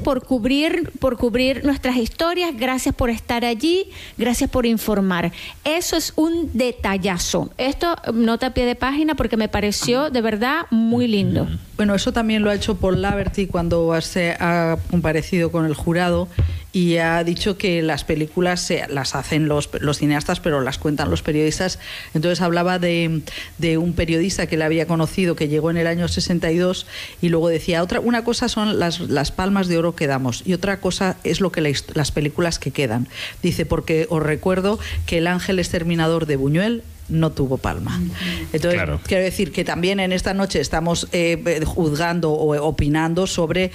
por cubrir nuestras historias, gracias por estar allí, gracias por informar. Eso es un detallazo. Esto, nota a pie de página, porque me pareció de verdad muy lindo. Bueno, eso también lo ha hecho Paul Laverty cuando ha comparecido con el jurado y ha dicho que las películas las hacen los cineastas, pero las cuentan los periodistas. Entonces hablaba de un periodista que le había conocido, que llegó en el año 62, y luego decía, una cosa son las palmas de oro que damos y otra cosa es lo que las películas que quedan. Dice, porque os recuerdo que El ángel exterminador de Buñuel no tuvo palma. Entonces, claro, quiero decir que también en esta noche estamos juzgando o opinando sobre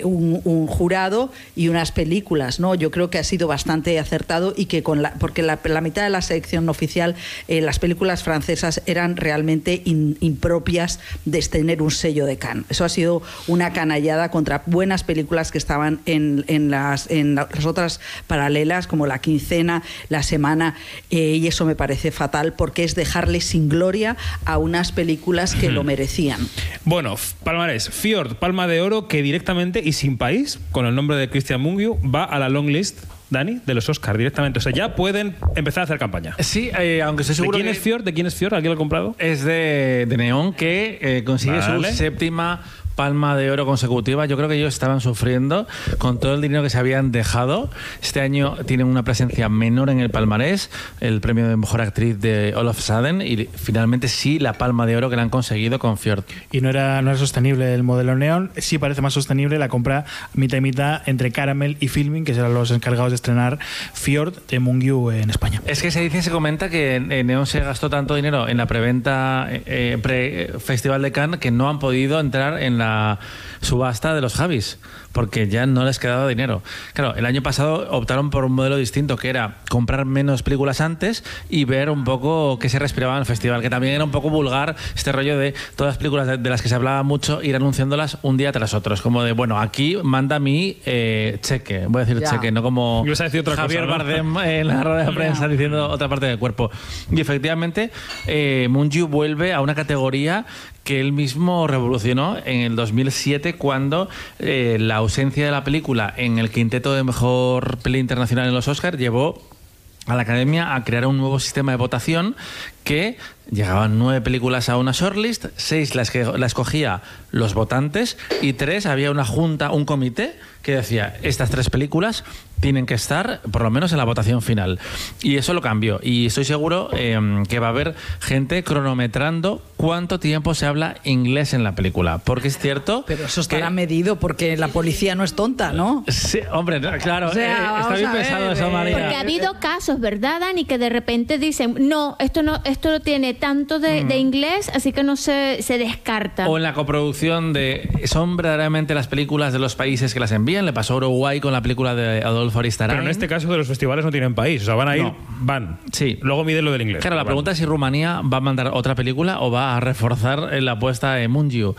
un jurado y unas películas, ¿no? Yo creo que ha sido bastante acertado y que porque la mitad de la selección oficial, las películas francesas eran realmente impropias de tener un sello de Cannes. Eso ha sido una canallada contra buenas películas que estaban en las otras paralelas, como La Quincena, La Semana, y eso me parece fatal, porque es dejarle sin gloria a unas películas que lo merecían. Bueno, palmarés. Fjord, Palma de Oro, que directamente y sin país, con el nombre de Christian Mungiu, va a la long list, Dani, de los Oscars directamente. O sea, ya pueden empezar a hacer campaña. Sí, aunque estoy seguro. ¿De quién es Fjord? ¿De quién es Fjord? ¿Alguien lo ha comprado? Es de Neon, que consigue su séptima Palma de Oro consecutiva. Yo creo que ellos estaban sufriendo con todo el dinero que se habían dejado. Este año tienen una presencia menor en el palmarés, el premio de mejor actriz de All of a Sudden, y finalmente sí la Palma de Oro que la han conseguido con Fjord. Y no era sostenible el modelo Neon. Sí parece más sostenible la compra mitad y mitad entre Caramel y Filming, que serán los encargados de estrenar Fjord de Mungiu en España. Es que se comenta que Neon se gastó tanto dinero en la preventa pre-Festival de Cannes que no han podido entrar en la subasta de los Javis, porque ya no les quedaba dinero. Claro, el año pasado optaron por un modelo distinto, que era comprar menos películas antes y ver un poco qué se respiraba en el festival, que también era un poco vulgar este rollo de todas las películas de las que se hablaba mucho, ir anunciándolas un día tras otro. Es como de, bueno, aquí manda mi cheque, voy a decir cheque, no como Javier Bardem en la rueda de prensa diciendo otra parte del cuerpo. Y efectivamente, Mungiu vuelve a una categoría que él mismo revolucionó en el 2007, cuando la ausencia de la película en el quinteto de mejor peli internacional en los Oscars llevó a la Academia a crear un nuevo sistema de votación, que llegaban 9 películas a una shortlist, 6 la escogía los votantes y 3 había una junta, un comité que decía, estas 3 películas tienen que estar por lo menos en la votación final. Y eso lo cambió. Y estoy seguro que va a haber gente cronometrando cuánto tiempo se habla inglés en la película. Porque es cierto... Pero eso estará medido, porque la policía no es tonta, ¿no? Sí, hombre, claro. O sea, está bien pensado eso, María. Porque ha habido casos, ¿verdad, Dani? Que de repente dicen, no tiene tanto de inglés, así que no se descarta. O en la coproducción son verdaderamente las películas de los países que las envían. Le pasó a Uruguay con la película de Adolfo Aristarain. Pero en este caso de los festivales no tienen país, o sea, van a ir, van. Sí. Luego miden lo del inglés. Claro, la pregunta es si Rumanía va a mandar otra película o va a reforzar la apuesta en Mungiu.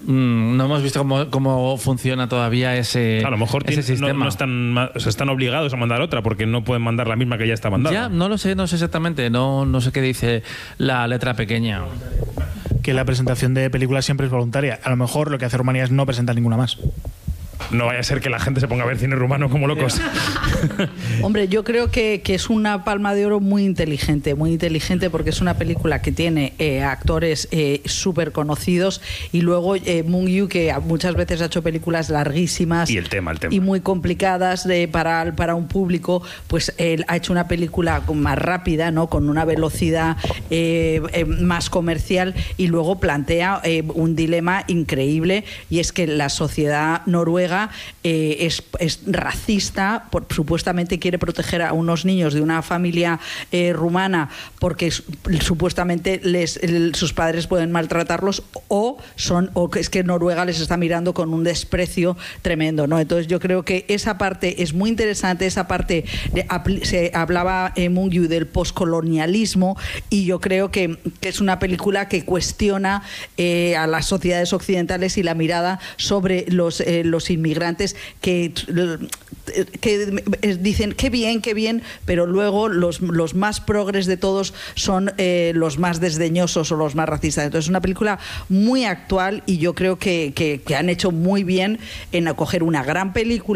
No hemos visto cómo funciona todavía ese sistema. A lo mejor están obligados a mandar otra, porque no pueden mandar la misma que ya está mandada. Ya, no sé exactamente, no sé qué dice la letra pequeña. Que la presentación de películas siempre es voluntaria. A lo mejor lo que hace Rumanía es no presentar ninguna más. No vaya a ser que la gente se ponga a ver cine rumano como locos. Hombre, yo creo que es una Palma de Oro muy inteligente, porque es una película que tiene actores súper conocidos, y luego Mungiu, que muchas veces ha hecho películas larguísimas y el tema. Y muy complicadas para un público, pues él ha hecho una película más rápida, ¿no? Con una velocidad más comercial, y luego plantea un dilema increíble, y es que la sociedad noruega es racista, supuestamente quiere proteger a unos niños de una familia rumana porque supuestamente sus padres pueden maltratarlos, o es que Noruega les está mirando con un desprecio tremendo, ¿no? Entonces yo creo que esa parte es muy interesante. Esa parte se hablaba en Mungiu del poscolonialismo, y yo creo que es una película que cuestiona a las sociedades occidentales y la mirada sobre los inmigrantes que dicen qué bien, pero luego los más progres de todos son los más desdeñosos o los más racistas. Entonces es una película muy actual, y yo creo que han hecho muy bien en acoger una gran película